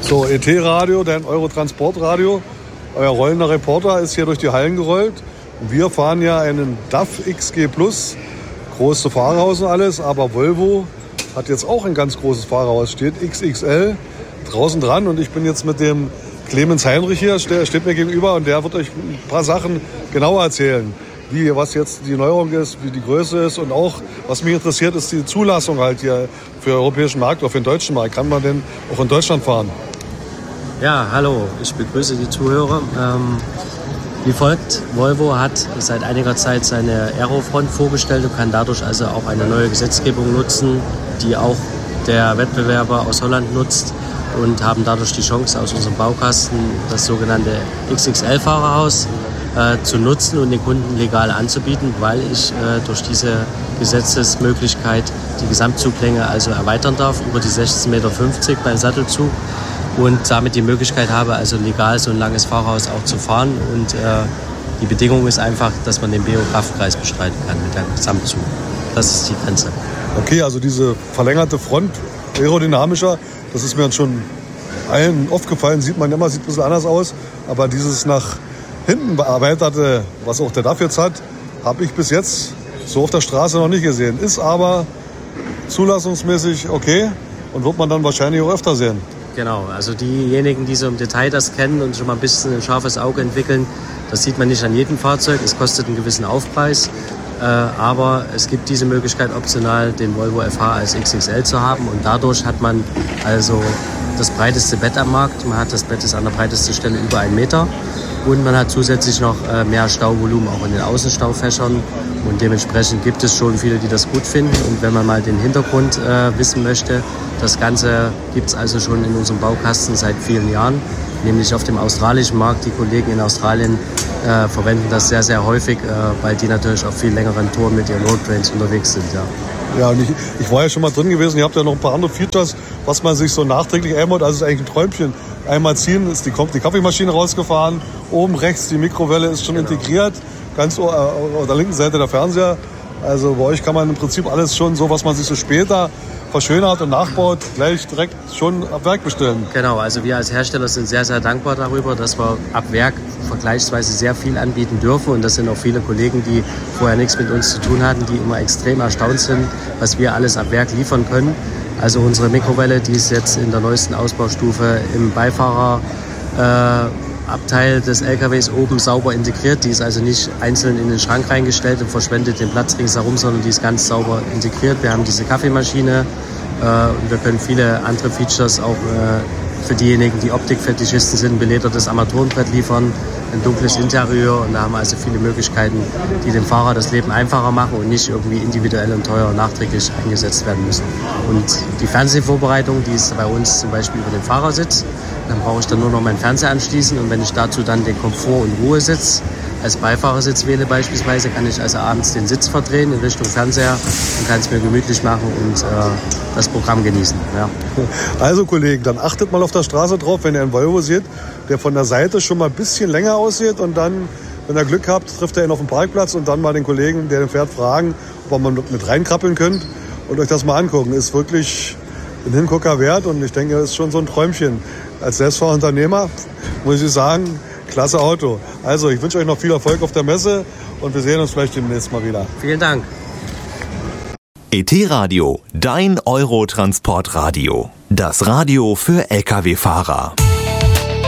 So, ET-Radio, dein Eurotransportradio. Euer rollender Reporter ist hier durch die Hallen gerollt. Wir fahren ja einen DAF XG Plus, große Fahrerhaus und alles, aber Volvo hat jetzt auch ein ganz großes Fahrerhaus, steht XXL draußen dran und ich bin jetzt mit dem Clemens Heinrich hier, der steht mir gegenüber und der wird euch ein paar Sachen genauer erzählen, was jetzt die Neuerung ist, wie die Größe ist und auch, was mich interessiert, ist die Zulassung halt hier für den europäischen Markt oder für den deutschen Markt. Kann man denn auch in Deutschland fahren? Ja, hallo, ich begrüße die Zuhörer. Wie folgt, Volvo hat seit einiger Zeit seine Aerofront vorgestellt und kann dadurch also auch eine neue Gesetzgebung nutzen, die auch der Wettbewerber aus Holland nutzt und haben dadurch die Chance, aus unserem Baukasten das sogenannte XXL-Fahrerhaus zu nutzen und den Kunden legal anzubieten, weil ich durch diese Gesetzesmöglichkeit die Gesamtzugänge also erweitern darf über die 16,50 Meter beim Sattelzug und damit die Möglichkeit habe, also legal so ein langes Fahrerhaus auch zu fahren. Und die Bedingung ist einfach, dass man den BO-Kraftkreis bestreiten kann mit dem Gesamtzug. Das ist die Grenze. Okay, also diese verlängerte Front, aerodynamischer, das ist mir schon allen aufgefallen, sieht man immer, sieht ein bisschen anders aus. Aber dieses nach hinten bearbeitete, was auch der DAF jetzt hat, habe ich bis jetzt so auf der Straße noch nicht gesehen. Ist aber zulassungsmäßig okay und wird man dann wahrscheinlich auch öfter sehen. Genau, also diejenigen, die so im Detail das kennen und schon mal ein bisschen ein scharfes Auge entwickeln, das sieht man nicht an jedem Fahrzeug. Es kostet einen gewissen Aufpreis, aber es gibt diese Möglichkeit, optional den Volvo FH als XXL zu haben und dadurch hat man also das breiteste Bett am Markt. Man hat das Bett ist an der breitesten Stelle über 1 Meter und man hat zusätzlich noch mehr Stauvolumen auch in den Außenstaufächern und dementsprechend gibt es schon viele, die das gut finden und wenn man mal den Hintergrund wissen möchte, das Ganze gibt es also schon in unserem Baukasten seit vielen Jahren, nämlich auf dem australischen Markt. Die Kollegen in Australien verwenden das sehr, sehr häufig, weil die natürlich auf viel längeren Touren mit ihren Roadtrains unterwegs sind. Ja, und ich war ja schon mal drin gewesen. Ihr habt ja noch ein paar andere Features, was man sich so nachträglich einbaut. Also es ist eigentlich ein Träumchen. Einmal ziehen, ist die Kaffeemaschine rausgefahren. Oben rechts die Mikrowelle ist schon integriert. Ganz auf der linken Seite der Fernseher. Also bei euch kann man im Prinzip alles schon so, was man sich so später verschönert und nachbaut, gleich direkt schon ab Werk bestellen. Genau, also wir als Hersteller sind sehr, sehr dankbar darüber, dass wir ab Werk vergleichsweise sehr viel anbieten dürfen. Und das sind auch viele Kollegen, die vorher nichts mit uns zu tun hatten, die immer extrem erstaunt sind, was wir alles ab Werk liefern können. Also unsere Mikrowelle, die ist jetzt in der neuesten Ausbaustufe im Beifahrerabteil des LKWs oben sauber integriert. Die ist also nicht einzeln in den Schrank reingestellt und verschwendet den Platz ringsherum, sondern die ist ganz sauber integriert. Wir haben diese Kaffeemaschine und wir können viele andere Features auch für diejenigen, die Optikfetischisten sind, beledertes Armaturenbrett liefern, ein dunkles Interieur und da haben wir also viele Möglichkeiten, die dem Fahrer das Leben einfacher machen und nicht irgendwie individuell und teuer nachträglich eingesetzt werden müssen. Und die Fernsehvorbereitung, die ist bei uns zum Beispiel über den Fahrersitz. Dann brauche ich dann nur noch meinen Fernseher anschließen und wenn ich dazu dann den Komfort- und Ruhesitz als Beifahrersitz wähle beispielsweise, kann ich also abends den Sitz verdrehen in Richtung Fernseher und kann es mir gemütlich machen und das Programm genießen. Ja. Also Kollegen, dann achtet mal auf der Straße drauf, wenn ihr einen Volvo seht, der von der Seite schon mal ein bisschen länger aussieht und dann, wenn ihr Glück habt, trifft ihr ihn auf dem Parkplatz und dann mal den Kollegen, der den fährt, fragen, ob ihr mit reinkrabbeln könnt und euch das mal angucken. Ist wirklich ein Hingucker wert und ich denke, das ist schon so ein Träumchen. Als Selbstfahrunternehmer muss ich sagen, klasse Auto. Also ich wünsche euch noch viel Erfolg auf der Messe und wir sehen uns vielleicht demnächst mal wieder. Vielen Dank. ET-Radio, dein Eurotransportradio. Das Radio für Lkw-Fahrer.